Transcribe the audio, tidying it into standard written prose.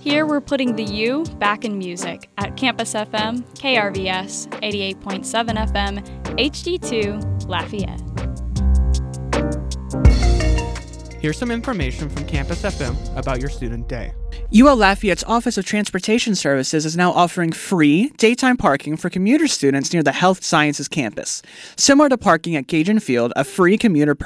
Here we're putting the U back in music at Campus FM, KRVS, 88.7 FM, HD2, Lafayette. Here's some information from Campus FM about your student day. UL Lafayette's Office of Transportation Services is now offering free daytime parking for commuter students near the Health Sciences campus. Similar to parking at Gajan Field, a free commuter